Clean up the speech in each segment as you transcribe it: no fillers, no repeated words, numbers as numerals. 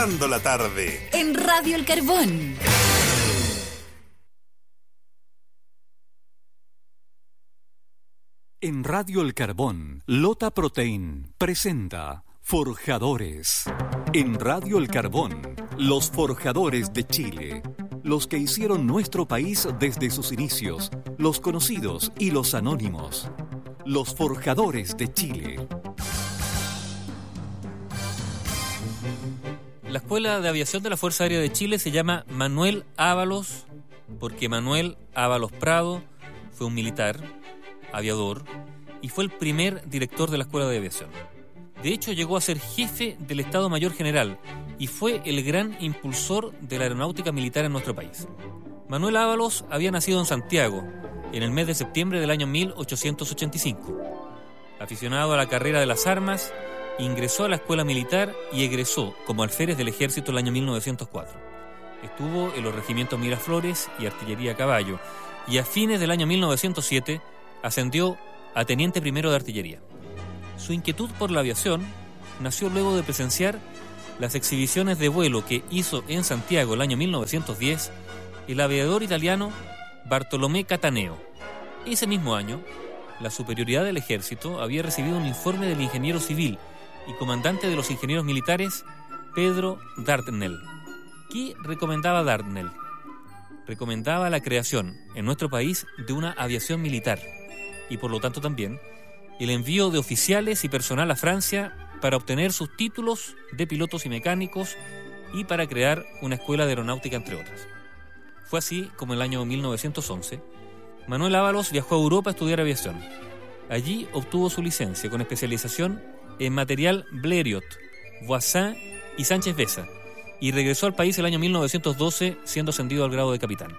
La tarde en Radio El Carbón. En Radio El Carbón, Lota Protein presenta Forjadores. En Radio El Carbón, los forjadores de Chile. Los que hicieron nuestro país desde sus inicios, los conocidos y los anónimos. Los forjadores de Chile. La Escuela de Aviación de la Fuerza Aérea de Chile se llama Manuel Ábalos porque Manuel Ábalos Prado fue un militar, aviador, y fue el primer director de la Escuela de Aviación. De hecho, llegó a ser jefe del Estado Mayor General y fue el gran impulsor de la aeronáutica militar en nuestro país. Manuel Ábalos había nacido en Santiago en el mes de septiembre del año 1885. Aficionado a la carrera de las armas, ingresó a la escuela militar y egresó como alférez del ejército el año 1904. Estuvo en los regimientos Miraflores y Artillería a Caballo y a fines del año 1907 ascendió a teniente primero de artillería. Su inquietud por la aviación nació luego de presenciar las exhibiciones de vuelo que hizo en Santiago el año 1910 el aviador italiano Bartolomé Cataneo. Ese mismo año, la superioridad del ejército había recibido un informe del ingeniero civil y comandante de los ingenieros militares, Pedro Dardanel. ¿Qué recomendaba Dardanel? Recomendaba la creación en nuestro país de una aviación militar y por lo tanto también el envío de oficiales y personal a Francia para obtener sus títulos de pilotos y mecánicos y para crear una escuela de aeronáutica, entre otras. Fue así como en el año 1911 Manuel Ábalos viajó a Europa a estudiar aviación. Allí obtuvo su licencia con especialización en material Blériot, Voisin y Sánchez Besa, y regresó al país el año 1912 siendo ascendido al grado de capitán.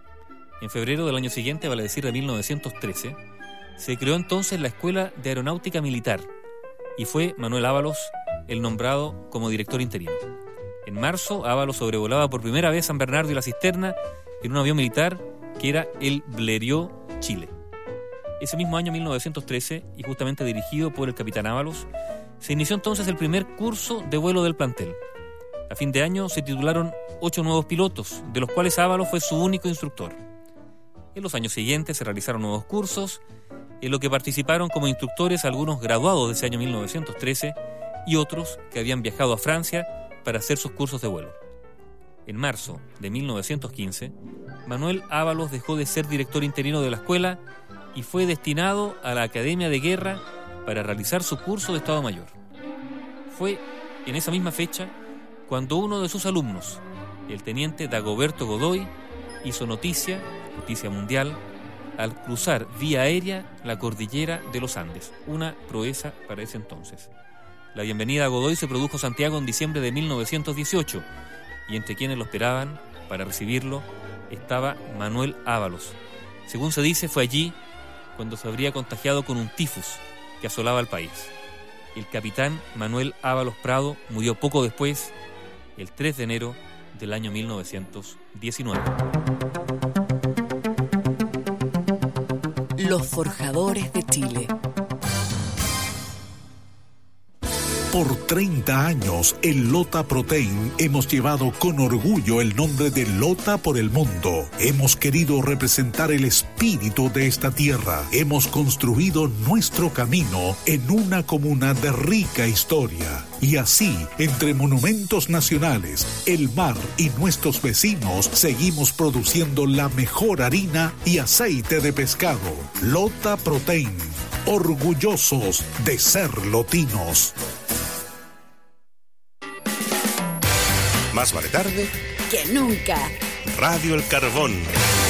En febrero del año siguiente, vale decir de 1913, se creó entonces la Escuela de Aeronáutica Militar y fue Manuel Ábalos el nombrado como director interino. En marzo, Ábalos sobrevolaba por primera vez San Bernardo y la Cisterna en un avión militar que era el Blériot Chile. Ese mismo año 1913, y justamente dirigido por el capitán Ábalos, se inició entonces el primer curso de vuelo del plantel. A fin de año se titularon 8 nuevos pilotos, de los cuales Ábalos fue su único instructor. En los años siguientes se realizaron nuevos cursos, en los que participaron como instructores algunos graduados de ese año 1913 y otros que habían viajado a Francia para hacer sus cursos de vuelo. En marzo de 1915, Manuel Ábalos dejó de ser director interino de la escuela y fue destinado a la Academia de Guerra para realizar su curso de Estado Mayor. Fue en esa misma fecha cuando uno de sus alumnos, el teniente Dagoberto Godoy, hizo noticia mundial, al cruzar vía aérea la cordillera de los Andes, una proeza para ese entonces. La bienvenida a Godoy se produjo en Santiago en diciembre de 1918, y entre quienes lo esperaban para recibirlo estaba Manuel Ábalos. Según se dice, fue allí cuando se habría contagiado con un tifus que asolaba al país. El capitán Manuel Ábalos Prado murió poco después, el 3 de enero del año 1919. Los forjadores de Chile. Por 30 años, en Lota Protein hemos llevado con orgullo el nombre de Lota por el mundo. Hemos querido representar el espíritu de esta tierra. Hemos construido nuestro camino en una comuna de rica historia. Y así, entre monumentos nacionales, el mar y nuestros vecinos, seguimos produciendo la mejor harina y aceite de pescado. Lota Protein, orgullosos de ser lotinos. Más vale tarde que nunca. Radio El Carbón.